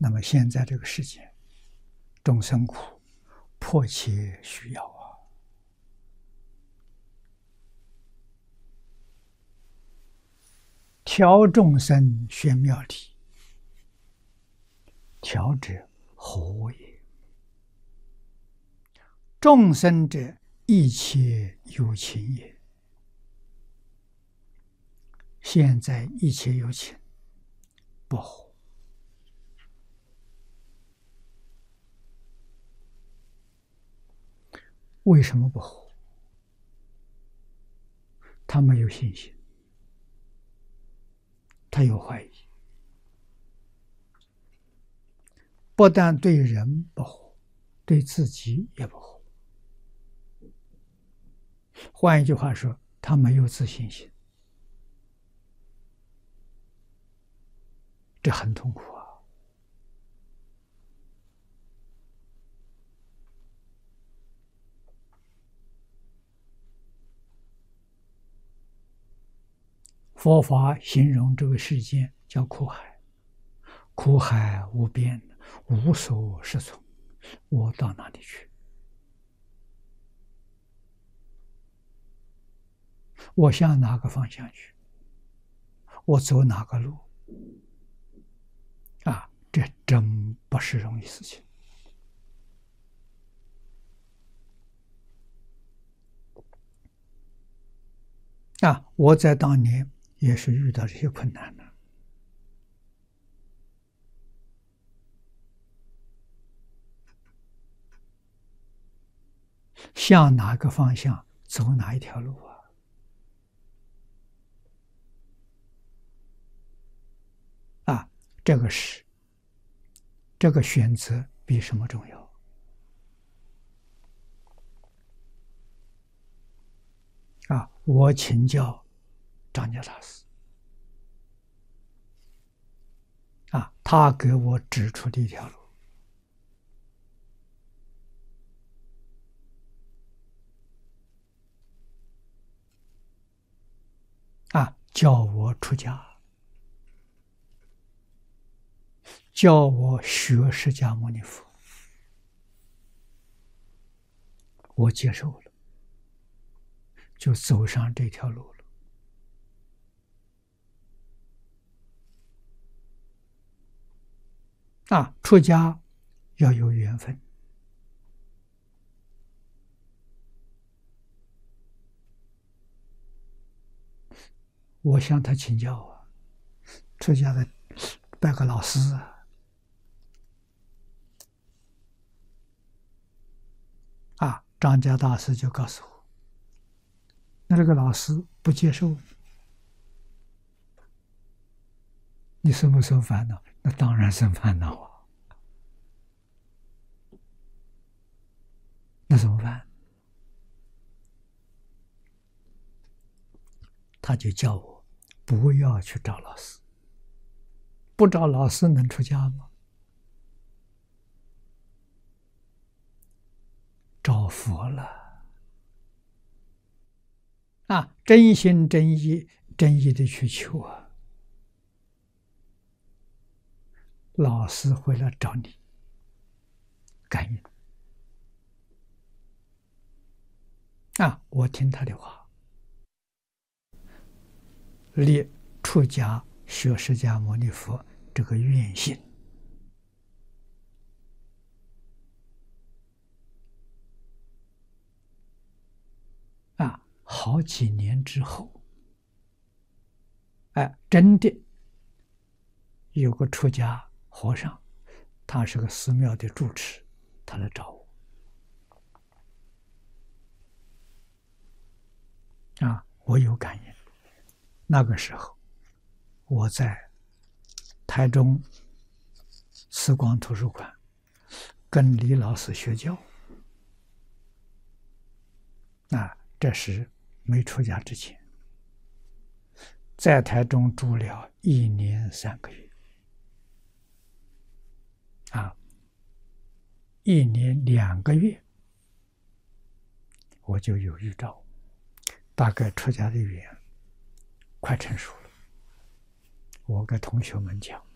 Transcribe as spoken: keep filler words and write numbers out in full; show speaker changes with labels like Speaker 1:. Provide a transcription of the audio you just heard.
Speaker 1: 那么现在这个世界，众生苦，迫切需要啊！调众生宣妙理，调者和也。众生者，一切有情也。现在一切有情不和。为什么不和？他没有信心，他有怀疑，不但对人不和，对自己也不和。换一句话说，他没有自信心，这很痛苦啊！佛法形容这个世界叫苦海，苦海无边，无所适从，我到哪里去？我向哪个方向去？我走哪个路？啊，这真不是容易事情。啊，我在当年也是遇到这些困难的。向哪个方向走哪一条路啊？啊，这个是这个选择比什么重要？啊，我请教张家大师，啊，他给我指出的一条路。啊，叫我出家，叫我学释迦牟尼佛，我接受了，就走上这条路了。啊，出家要有缘分。我向他请教啊，出家的拜个老师啊，啊，张家大师就告诉我，那这个老师不接受，你生不生烦恼？那当然生烦恼啊，那怎么办？他就叫我不要去找老师，不找老师能出家吗？找佛了啊！真心真意真意的去求啊，老师会来找你感应啊！我听他的话，立出家学释迦牟尼佛这个愿心。啊，好几年之后，哎，真的有个出家和尚，他是个寺庙的住持，他来找我。啊，我有感应。那个时候，我在台中慈光图书馆跟李老师学教。啊，这时没出家之前，在台中住了一年三个月。啊，一年两个月，我就有预兆，大概出家的缘快成熟了。我跟同学们讲，